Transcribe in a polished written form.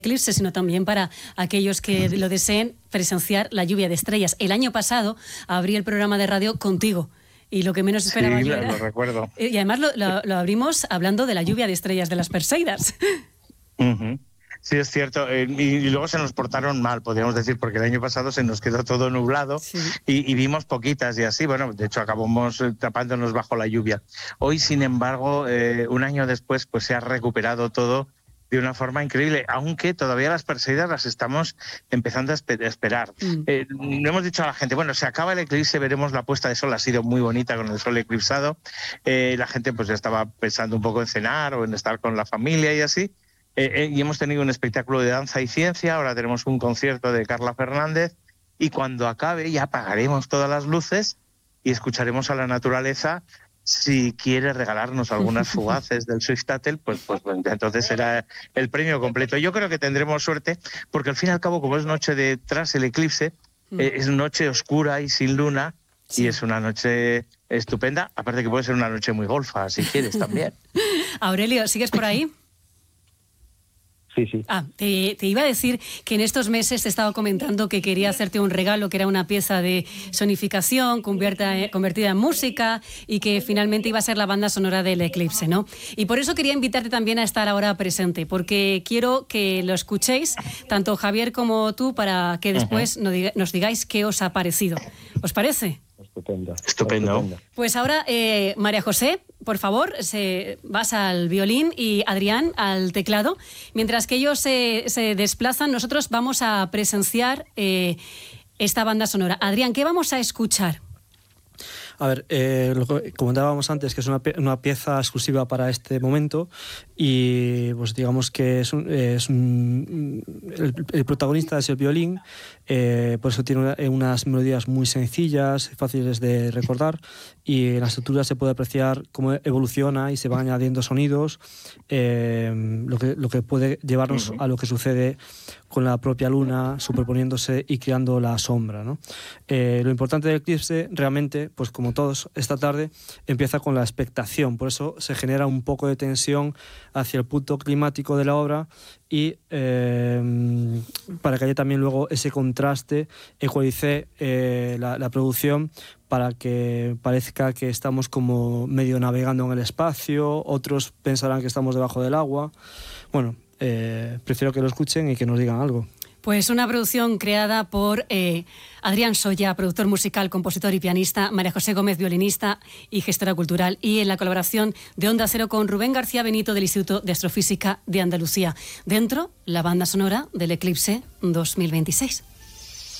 eclipse, sino también para aquellos que lo deseen presenciar la lluvia de estrellas. El año pasado abrí el programa de radio contigo y lo que menos esperaba yo era... lo recuerdo. Y además lo abrimos hablando de la lluvia de estrellas de las Perseidas. Sí, es cierto. Y luego se nos portaron mal, podríamos decir, porque el año pasado se nos quedó todo nublado, sí, y vimos poquitas y así. Bueno, de hecho acabamos tapándonos bajo la lluvia. Hoy, sin embargo, un año después, pues se ha recuperado todo de una forma increíble, aunque todavía las Perseidas las estamos empezando a esperar. No hemos dicho a la gente, bueno, se acaba el eclipse, veremos la puesta de sol, ha sido muy bonita con el sol eclipsado. La gente pues ya estaba pensando un poco en cenar o en estar con la familia y así. Y hemos tenido un espectáculo de danza y ciencia, ahora tenemos un concierto de Carla Fernández, y cuando acabe ya apagaremos todas las luces y escucharemos a la naturaleza. Si quiere regalarnos algunas fugaces del Swiftatel, pues entonces será el premio completo. Yo creo que tendremos suerte, porque al fin y al cabo, como es noche de tras el eclipse, es noche oscura y sin luna, y es una noche estupenda, aparte que puede ser una noche muy golfa, si quieres también. Aurelio, ¿sigues por ahí? Sí. Te iba a decir que en estos meses te estaba comentando que quería hacerte un regalo, que era una pieza de sonificación convertida en música, y que finalmente iba a ser la banda sonora del eclipse, ¿no? Y por eso quería invitarte también a estar ahora presente, porque quiero que lo escuchéis, tanto Javier como tú, para que después nos digáis qué os ha parecido. ¿Os parece? Estupendo. Pues ahora, María José, por favor, vas al violín y Adrián al teclado. Mientras que ellos se desplazan, nosotros vamos a presenciar esta banda sonora. Adrián, ¿qué vamos a escuchar? A ver, lo que comentábamos antes, que es una pieza exclusiva para este momento, y pues digamos que el protagonista es el violín, por eso tiene unas melodías muy sencillas, fáciles de recordar, y en la estructura se puede apreciar cómo evoluciona y se van añadiendo sonidos, lo que puede llevarnos a lo que sucede con la propia luna superponiéndose y creando la sombra, ¿no? Lo importante del eclipse realmente, pues como todos, esta tarde empieza con la expectación, por eso se genera un poco de tensión hacia el punto climático de la obra, y para que haya también luego ese contraste, ecualice la producción, para que parezca que estamos como medio navegando en el espacio, otros pensarán que estamos debajo del agua. Bueno, prefiero que lo escuchen y que nos digan algo. Pues una producción creada por Adrián Soya, productor musical, compositor y pianista, María José Gómez, violinista y gestora cultural, y en la colaboración de Onda Cero con Rubén García Benito del Instituto de Astrofísica de Andalucía. Dentro, la banda sonora del Eclipse 2026.